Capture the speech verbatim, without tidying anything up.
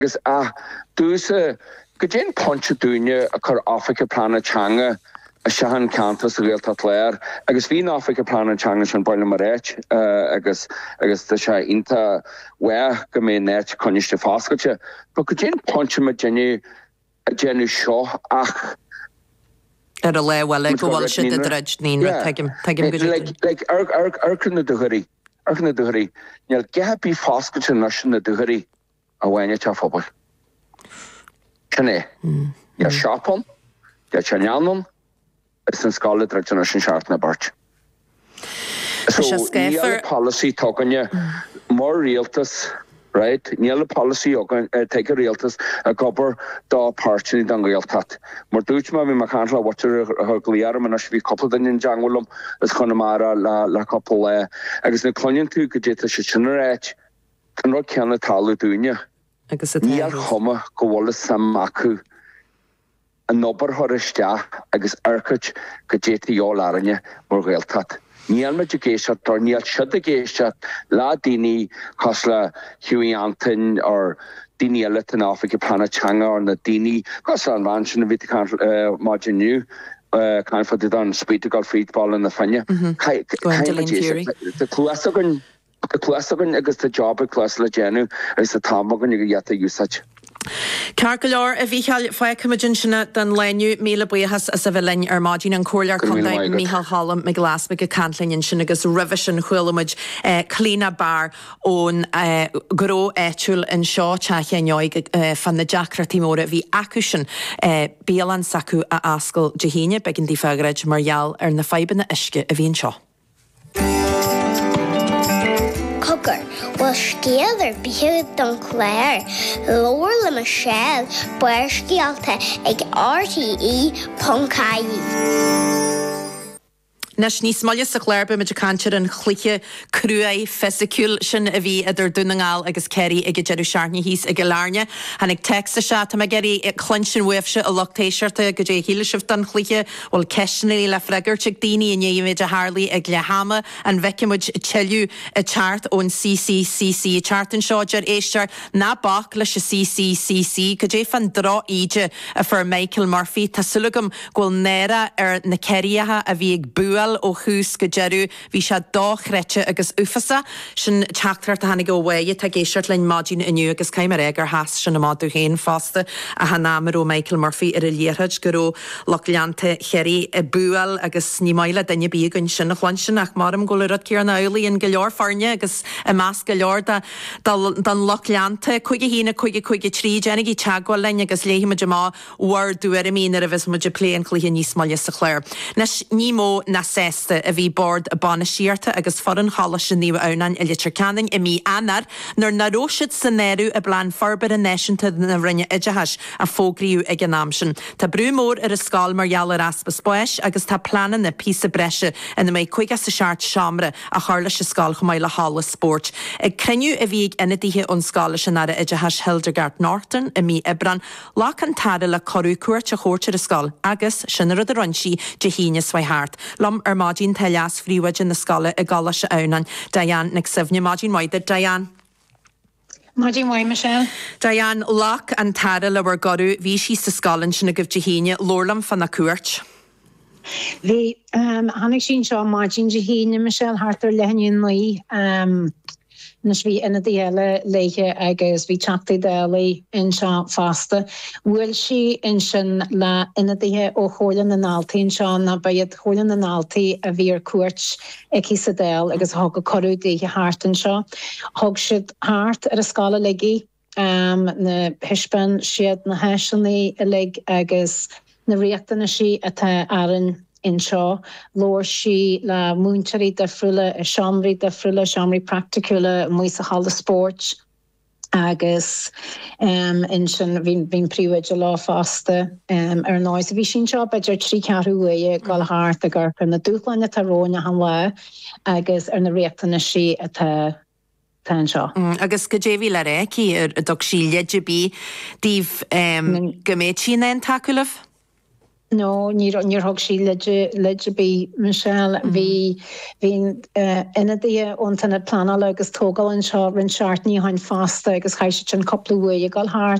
agus a dúsa go dén poncha dúine a chur Africa plana teanga a sehan cantas a réalta léir, agus bhí Africa plana teanga san baile mar réit, agus agus tá sé inta wea go mé net coniste fáscailte, but go dén poncha ma genu a genu seo ach ar a le bhfuil go bhfuil si a dreid nína teigim teigim go like ar ar ar cna duharí ar cna duharí níl gehapí fáscailte na duharí a bhaine te phobal. Cynne, ia siapon, ia tjanjanon, is yn sgolid drach yn ysyn siart na bart. So, níl policy togan more realtas, right? Níl policy ogan take a realtas a gobar da parchni dan realtat. Mar dúch ma vi ma canla water gliar man as vi couple den in jangulum is conamara la la couple agus na clonian tú go jeta shichinarach kan ro canna talu dúine. Níl chuma go bhfuil sam acu a nobar thuiriste agus arcairt go déta eol aranne mar réaltat. Níl me géisiart tar níl siad a géisiart lá daoine cos le Hughie Anton or daoine eile in Africa plana teanga or na daoine cos an bhain sin a bhí máidir nniu cain fod an spíteáil frídball in na fanne. The clúasagan The clúasagan agus the job a clúas le genu is the támagan ag yata usage. Carcolor a bhícheall foiacimidin sinna den leniu míle buchas a sa bhlein ar mádín an cóir chundaid Mícheál Hallam me glaspa go cantlinn sin agus rivision chuilmuid clína bar ón gró éitiúil in seo teachneoig fan na deacratí móra bhí acu sin bíalan sacu a ascail de híine begin dí fegraid margheall ar na feibanna isce a bhíon seo. Cooker was scaler behead don Claire, lower le Michelle, buir scialta ag R T E Punkai. Nes ní smaile sa chléirbe me cantir an chluiche cruai fesicúil sin a bhí idir dúnaáil agus ceirí ag jeú seaartní híos ag lárne hanig texta se tá geirí ag clinsin wefse a lochtéisiirta go dé híle sibh an chluiche bhil ceisinaí le freigarteach daoine in éimiid a Harlaí ag le hama an bheicemuid teú a chart ón C C C C a chartan seoidir éistear ná bach leis a C C C C go dé fan drá ide a fur Michael Murphy tá sulúgam ghfuil néra ar na ceiriatha a bhí ag bual ó chús go jeú bhí se dóchreite agus ufasa sin teachtar a hanig go bhhaide tá géisiart lein mádín inniu agus caiimar ag ar has sin na mádú héin fásta a hanámar ó Michael Murphy ar a léirtheid goró lochleanta cheirí a bual agus ní maile daine bí gon sin nach chláin sin ach marm go rud cíar na eolaí in go leor farne agus a más go leor dan lochleanta chuige hína chuige chuige trí dénig í teagháil lein agus léhiime má war dúar a mína a bheits muidir pléan chluiche níos máile sa chléir. Nes ní mó na sésta a bhí board a bana síarta agus foran chala sin níomh annain i litir canin i mí anar nar naróisiid san néirú a bláin farbar a neisianta na rinne idehas a fógriú ag an amsin. Tá brúmór ar a scáil margheall ar aspa spóis agus tá planan na písa breise in na méid chuige sa seart seamra a charla se scáil chumáile hála sport. Ag creniu a bhí ag ina díthe ón scála sin ar a idehas Hildegard Norton i mí ibran lá an tada le corú cuairt a chóirte a scáil agus sinnar a rannsí de híine swaithart. Lom ar mádín teas fríwaid in na scala a gala se aunan. Diane nig sifne mádín waide, Diane. Mádín waid, Michelle. Diane, lach an tada le war goru bhí sí sa scalan sin a gibh de híine lorlam fan na cuairt. Bhí hanig sin seo mádín de híine, Michelle, hartar lehanin naí Nes bhí ina déile leiche agus bhí teachtaí déala in seo fásta. Bhfuil si in sin le ina dtithe ó chólan na náltaín seo na baiad chólan na náltaí a bhí ar cuairt ag hí sa déal agus thug go corú daoithe háartan seo. Thug siad háart ar a scála leigi na hispan siad na heiseannaí a lig agus na riachtainna si atá aran in seo, lór si le múntarí de friúla, seomraí de friúla, seomraí practicúla, muois a hála sport, agus um, in sin bhín príomhaid a lá fásta um, ar náis. Bhí sin seo beidir trí ceathrú é gáil háart a gur na dúchleine tá róna an le, agus ar na riachtainna si atá Tá seo. Agus go dé bhí le réici ar a dog sí leidir bí díobh go méid sin an takeúlah? No, níor thug sí leide bí Michelle hí hín ina dí óntainna plana agus tógáil an seo rinn seart ní hain fásta agus chaise an coppla ag gáil